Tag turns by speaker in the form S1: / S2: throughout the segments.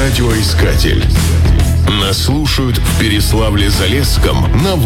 S1: Радиоискатель. Нас слушают в Переславле-Залесском на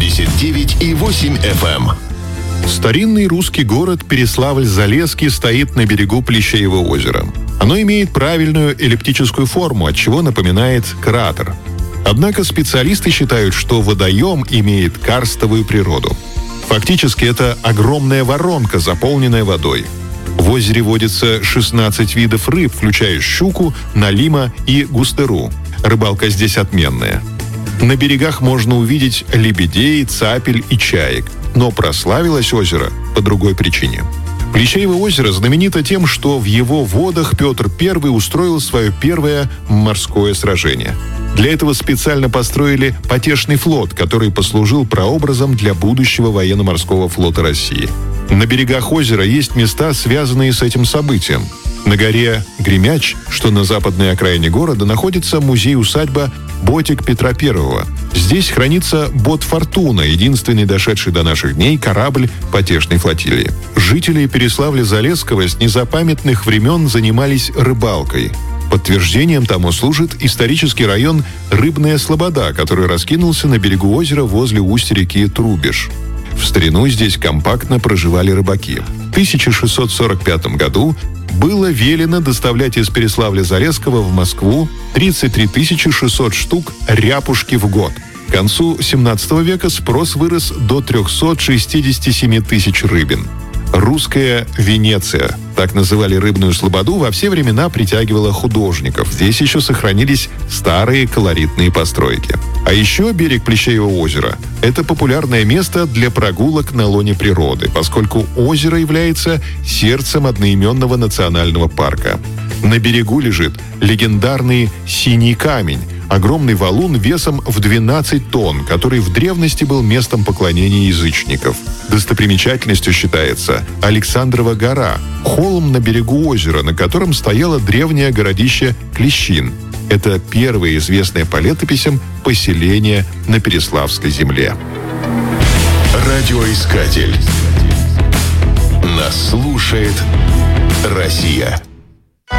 S1: 89,8 FM.
S2: Старинный русский город Переславль-Залесский стоит на берегу Плещеева озера. Оно имеет правильную эллиптическую форму, отчего напоминает кратер. Однако специалисты считают, что водоем имеет карстовую природу. Фактически это огромная воронка, заполненная водой. В озере водится 16 видов рыб, включая щуку, налима и густеру. Рыбалка здесь отменная. На берегах можно увидеть лебедей, цапель и чаек. Но прославилось озеро по другой причине. Плещеево озеро знаменито тем, что в его водах Петр I устроил свое первое морское сражение. Для этого специально построили потешный флот, который послужил прообразом для будущего военно-морского флота России. На берегах озера есть места, связанные с этим событием. На горе Гремяч, что на западной окраине города, находится музей-усадьба Ботик Петра I. Здесь хранится бот «Фортуна», единственный дошедший до наших дней корабль потешной флотилии. Жители Переславля-Залесского с незапамятных времен занимались рыбалкой. Подтверждением тому служит исторический район Рыбная Слобода, который раскинулся на берегу озера возле устья реки Трубеж. В старину здесь компактно проживали рыбаки. В 1645 году было велено доставлять из Переславля-Залесского в Москву 33 600 штук ряпушки в год. К концу 17 века спрос вырос до 367 тысяч рыбин. Русская Венеция, так называли Рыбную Слободу, во все времена притягивала художников. Здесь еще сохранились старые колоритные постройки. А еще берег Плещеева озера – это популярное место для прогулок на лоне природы, поскольку озеро является сердцем одноименного национального парка. На берегу лежит легендарный Синий камень – огромный валун весом в 12 тонн, который в древности был местом поклонения язычников. Достопримечательностью считается Александрова гора, холм на берегу озера, на котором стояло древнее городище Клещин. Это первое известное по летописям поселение на Переславской земле.
S1: Радиоискатель. Нас слушает Россия.